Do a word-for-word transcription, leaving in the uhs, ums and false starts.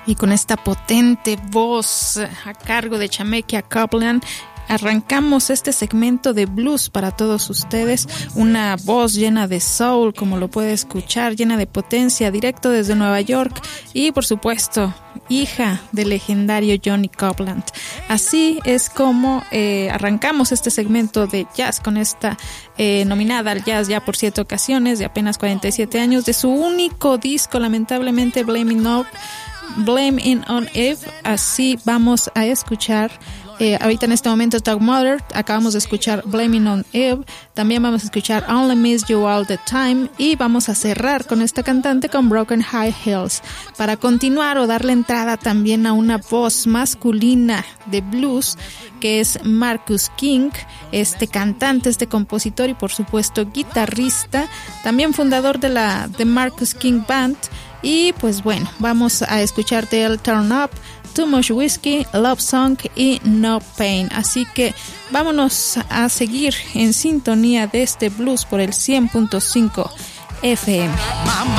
Y con esta potente voz a cargo de Jamaica Copeland, arrancamos este segmento de blues para todos ustedes. Una voz llena de soul, como lo puede escuchar, llena de potencia, directo desde Nueva York y, por supuesto, hija del legendario Johnny Copeland. Así es como eh, arrancamos este segmento de jazz con esta eh, nominada al jazz ya por siete ocasiones, de apenas cuarenta y siete años, de su único disco, lamentablemente, Blaming On, Blaming on Eve. Así vamos a escuchar Eh, ahorita en este momento Talk Mother, acabamos de escuchar Blaming on Eve, también vamos a escuchar Only Miss You All the Time y vamos a cerrar con esta cantante con Broken High Heels para continuar o darle entrada también a una voz masculina de blues que es Marcus King, este cantante, este compositor y por supuesto guitarrista, también fundador de la de Marcus King Band. Y pues bueno, vamos a escuchar de él Turn Up, Too Much Whiskey, Love Song y No Pain. Así que vámonos a seguir en sintonía de este blues por el cien punto cinco F M.